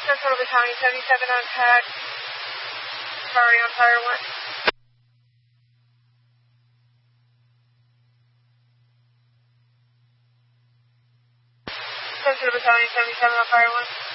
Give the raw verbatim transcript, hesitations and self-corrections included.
Central Battalion seventy-seven on tag. Sorry on fire one. Central Battalion seventy-seven on fire one.